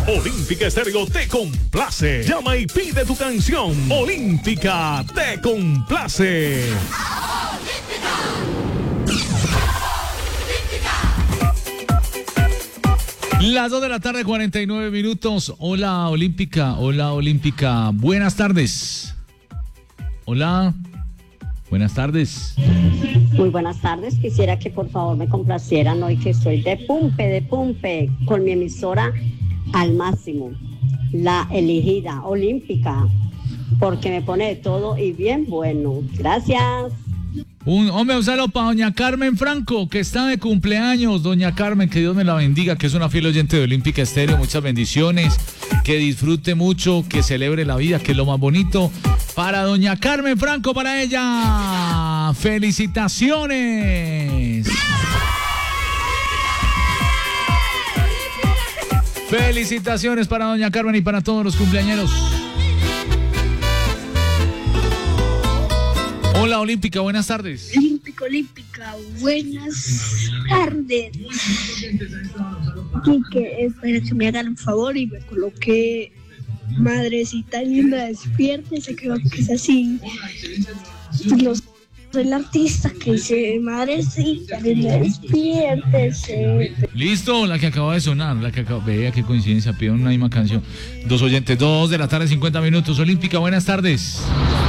Olímpica Estéreo te complace. Llama y pide tu canción. Olímpica te complace. Las 2 de la tarde, 49 minutos. Hola, Olímpica. Hola, Olímpica. Buenas tardes. Hola. Buenas tardes. Muy buenas tardes. Quisiera que por favor me complacieran hoy que estoy de Pumpe, con mi emisora al máximo. La elegida, Olímpica, porque me pone de todo y bien bueno. Gracias. Un saludo para doña Carmen Franco, que está de cumpleaños. Doña Carmen, que Dios me la bendiga, que es una fiel oyente de Olímpica Estéreo. Muchas bendiciones, que disfrute mucho, que celebre la vida, que es lo más bonito. Para doña Carmen Franco, para ella, felicitaciones. Felicitaciones para doña Carmen y para todos los cumpleañeros. Hola, Olímpica, buenas tardes. Olímpica, buenas tardes. Quique, espero que me hagan un favor y me coloque Madrecita Linda, despiértese, creo que es así. Soy el artista que dice Madrecita Linda, despiértese. Listo, la que acaba de sonar, vea qué coincidencia, pido una misma canción. Dos oyentes, 2 de la tarde, 50 minutos. Olímpica, buenas tardes.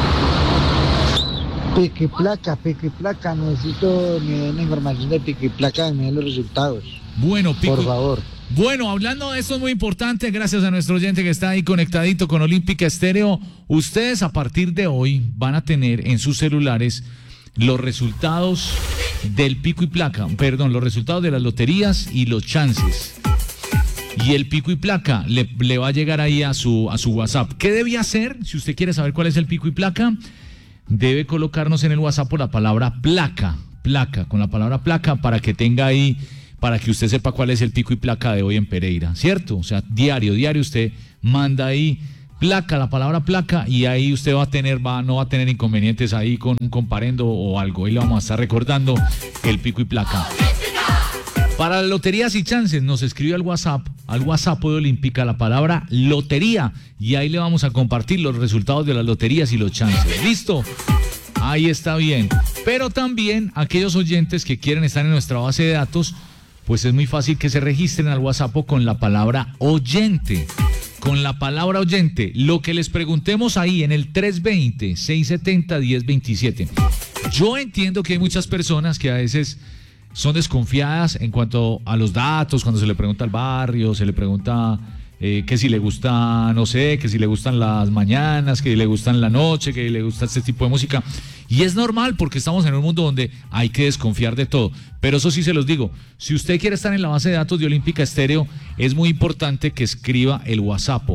Pico y placa, necesito me den la información de pico y placa y me den los resultados. Bueno, por favor. Bueno, hablando de esto es muy importante, gracias a nuestro oyente que está ahí conectadito con Olímpica Estéreo. Ustedes a partir de hoy van a tener en sus celulares los resultados del pico y placa, los resultados de las loterías y los chances. Y el pico y placa le va a llegar ahí a su WhatsApp. ¿Qué debía hacer? Si usted quiere saber cuál es el pico y placa, debe colocarnos en el WhatsApp por la palabra placa, con la palabra placa para que tenga ahí, para que usted sepa cuál es el pico y placa de hoy en Pereira, ¿cierto? O sea, diario usted manda ahí placa, la palabra placa, y ahí usted no va a tener inconvenientes ahí con un comparendo o algo. Ahí le vamos a estar recordando el pico y placa. Para las loterías y chances, nos escribe al WhatsApp de Olímpica la palabra lotería, y ahí le vamos a compartir los resultados de las loterías y los chances. ¿Listo? Ahí está bien. Pero también aquellos oyentes que quieren estar en nuestra base de datos, pues es muy fácil que se registren al WhatsApp con la palabra oyente. Con la palabra oyente, lo que les preguntemos ahí en el 320-670-1027. Yo entiendo que hay muchas personas que a veces son desconfiadas en cuanto a los datos, cuando se le pregunta al barrio, se le pregunta que si le gusta, no sé, que si le gustan las mañanas, que si le gustan la noche, que le gusta este tipo de música. Y es normal porque estamos en un mundo donde hay que desconfiar de todo. Pero eso sí se los digo, si usted quiere estar en la base de datos de Olímpica Estéreo, es muy importante que escriba el WhatsApp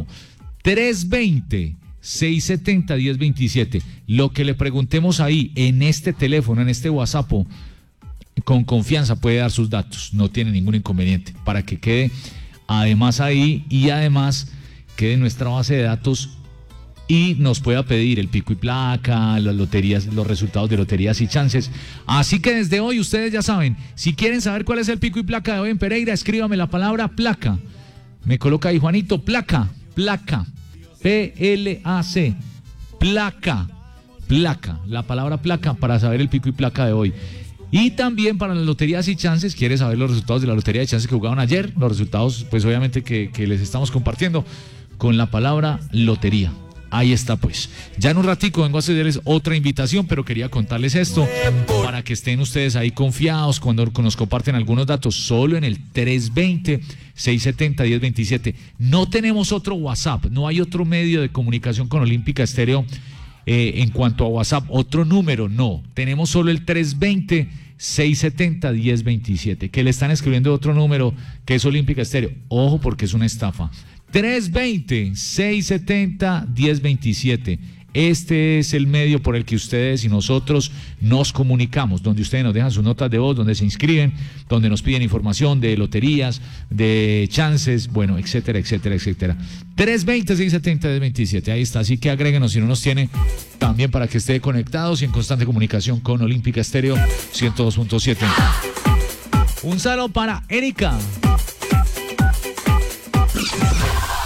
320-670-1027. Lo que le preguntemos ahí en este teléfono, en este WhatsApp, con confianza puede dar sus datos, no tiene ningún inconveniente, para que quede además ahí y además quede en nuestra base de datos y nos pueda pedir el pico y placa, las loterías, los resultados de loterías y chances. Así que desde hoy ustedes ya saben, si quieren saber cuál es el pico y placa de hoy en Pereira, escríbame la palabra placa. Me coloca ahí Juanito, placa, P-L-A-C, placa, la palabra placa para saber el pico y placa de hoy. Y también para las loterías y chances, quiere saber los resultados de la lotería de chances que jugaron ayer, los resultados pues obviamente que les estamos compartiendo con la palabra lotería. Ahí está pues. Ya en un ratico vengo a hacerles otra invitación, pero quería contarles esto para que estén ustedes ahí confiados cuando nos comparten algunos datos, solo en el 320-670-1027. No tenemos otro WhatsApp, no hay otro medio de comunicación con Olímpica Estéreo en cuanto a WhatsApp, otro número, no. Tenemos solo el 320-670-1027, que le están escribiendo otro número que es Olímpica Estéreo. Ojo porque es una estafa. 320-670-1027. Este es el medio por el que ustedes y nosotros nos comunicamos, donde ustedes nos dejan sus notas de voz, donde se inscriben, donde nos piden información de loterías, de chances, bueno, etcétera, etcétera, etcétera. 320-670-1027, ahí está, así que agréguenos si no nos tiene, también para que esté conectados y en constante comunicación con Olímpica Estéreo 102.7. Un saludo para Erika.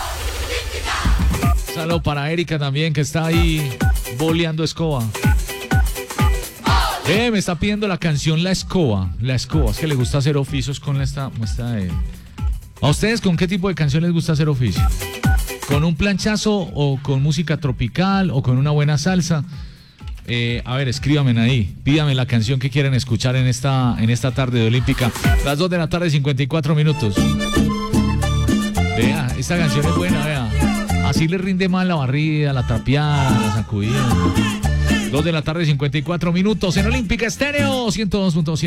saludo para Erika también, que está ahí boleando escoba. Me está pidiendo la canción La Escoba. La Escoba, es que le gusta hacer oficios con esta ¿A ustedes con qué tipo de canción les gusta hacer oficio? ¿Con un planchazo o con música tropical o con una buena salsa? A ver, escríbanme ahí, pídame la canción que quieren escuchar en esta tarde de Olímpica. Las 2 de la tarde, 54 minutos. Vea, esta canción es buena, vea. Así le rinde más la barrida, la trapeada, la sacudida. 2 de la tarde, 54 minutos en Olímpica Estéreo 102.7.